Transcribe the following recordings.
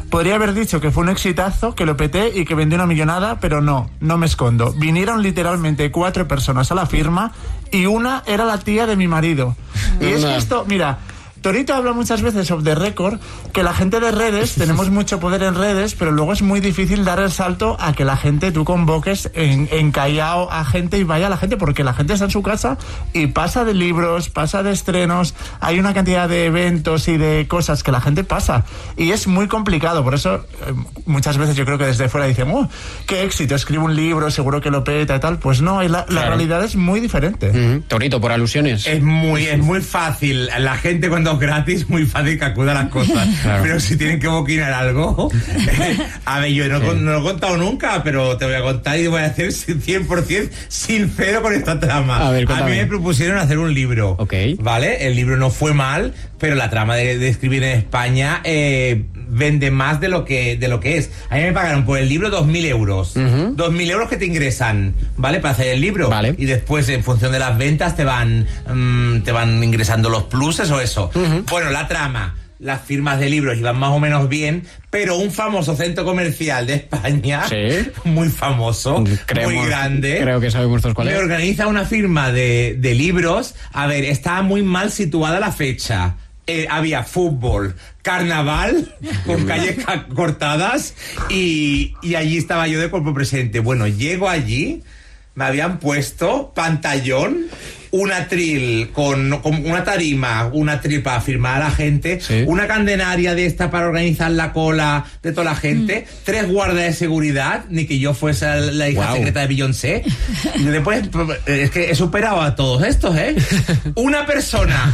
Podría haber dicho que fue un exitazo, que lo peté y que vendí una millonada, pero no me escondo. Vinieron literalmente 4 personas a la firma y una era la tía de mi marido. Y es que esto, mira... Torito habla muchas veces off the record que la gente de redes, tenemos mucho poder en redes, pero luego es muy difícil dar el salto a que la gente, tú convoques en Callao a gente y vaya a la gente, porque la gente está en su casa y pasa de libros, pasa de estrenos, hay una cantidad de eventos y de cosas que la gente pasa y es muy complicado. Por eso muchas veces yo creo que desde fuera dicen, qué éxito, escribo un libro, seguro que lo peta y tal. Pues no, la realidad es muy diferente. Torito, por alusiones. Es muy fácil. La gente cuando gratis, muy fácil que acuda a las cosas. Claro. Pero si tienen que boquinar algo, a ver, yo no lo he contado nunca, pero te voy a contar y voy a hacer 100% sincero con esta trama. A mí me propusieron hacer un libro. Okay. ¿Vale? El libro no fue mal, pero la trama de escribir en España vende más de lo que es. A mí me pagaron por el libro 2.000 euros. 2.000 euros que te ingresan, ¿vale? Para hacer el libro. Vale. Y después, en función de las ventas, te van ingresando los pluses o eso. Bueno, la trama, las firmas de libros iban más o menos bien, pero un famoso centro comercial de España, muy famoso, muy grande, creo que sabemos todos cuál es, me organiza una firma de libros. A ver, estaba muy mal situada la fecha. Había fútbol, carnaval, con calles cortadas, y allí estaba yo de cuerpo presente. Bueno, llego allí, me habían puesto pantallón, un atril con una tarima, un atril para firmar a la gente, una candenaria de esta para organizar la cola de toda la gente, 3 guardas de seguridad, ni que yo fuese la hija secreta de Beyoncé. Y después, es que he superado a todos estos, Una persona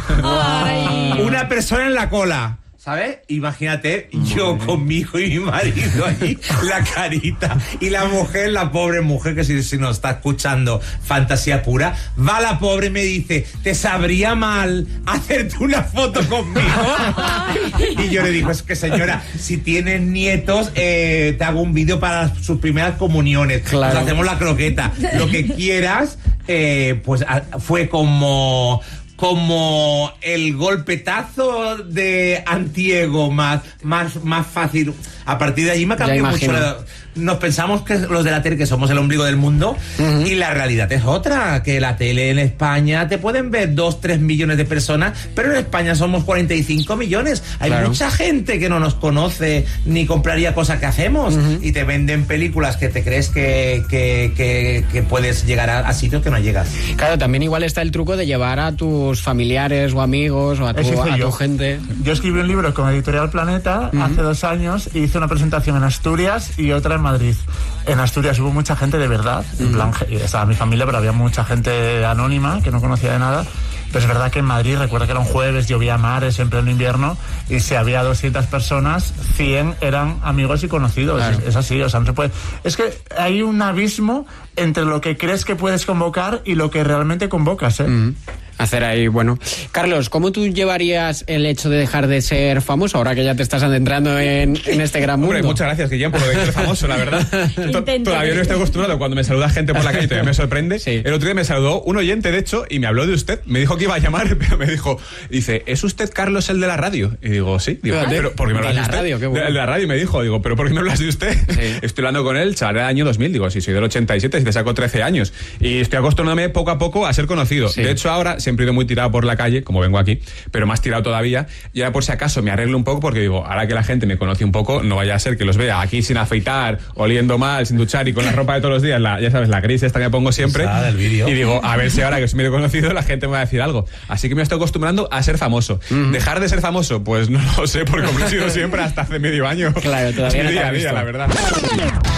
en la cola, ¿sabes? Imagínate, yo con mi hijo y mi marido allí, la carita, y la mujer, la pobre mujer, que si nos está escuchando, fantasía pura, va la pobre y me dice, ¿te sabría mal hacerte una foto conmigo? Y yo le digo, es que señora, si tienes nietos, te hago un vídeo para sus primeras comuniones, claro. Nos hacemos la croqueta, lo que quieras. Pues fue como el golpetazo de antiego más fácil. A partir de allí me cambió mucho. Nos pensamos que los de la tele que somos el ombligo del mundo, y la realidad es otra, que la tele en España te pueden ver 2-3 millones de personas, pero en España somos 45 millones. Hay mucha gente que no nos conoce ni compraría cosas que hacemos, y te venden películas que te crees que puedes llegar a sitios que no llegas. Claro, también igual está el truco de llevar a tus familiares o amigos o a tu gente. Yo escribí un libro con Editorial Planeta hace 2 años, y hice una presentación en Asturias y otra en Madrid. En Asturias hubo mucha gente de verdad, en plan, estaba mi familia, pero había mucha gente anónima que no conocía de nada. Pero es verdad que en Madrid, recuerdo que era un jueves, llovía mares en pleno invierno, y si había 200 personas, 100 eran amigos y conocidos. Claro. Es así, o sea, no se puede... Es que hay un abismo entre lo que crees que puedes convocar y lo que realmente convocas, Hacer ahí, bueno. Carlos, ¿cómo tú llevarías el hecho de dejar de ser famoso ahora que ya te estás adentrando en este gran mundo? Hombre, muchas gracias, Guillem, por lo de ser famoso, la verdad. Todavía no estoy acostumbrado. Cuando me saluda gente por la calle todavía me sorprende. El otro día me saludó un oyente, de hecho, y me habló de usted. Me dijo que iba a llamar, pero me dice, ¿es usted Carlos el de la radio? Y digo, sí. Digo, ¿pero por qué me hablas de usted? Radio, qué bueno. De la radio, me dijo. Digo, ¿pero por qué me hablas de usted? Estoy hablando con él, chaval, del año 2000. Digo, si soy del 87, si te saco 13 años. Y estoy acostumbrándome poco a poco a ser conocido. De hecho, ahora siempre he ido muy tirado por la calle, como vengo aquí, pero más tirado todavía, y ahora por si acaso me arreglo un poco, porque digo, ahora que la gente me conoce un poco, no vaya a ser que los vea aquí sin afeitar, oliendo mal, sin duchar y con la ropa de todos los días, ya sabes, la gris esta que me pongo siempre, y digo, a ver si ahora que soy medio conocido la gente me va a decir algo. Así que me estoy acostumbrando a ser famoso. ¿Dejar de ser famoso? Pues no lo sé, porque he sido siempre hasta hace medio año. Claro, todavía día a día, la verdad.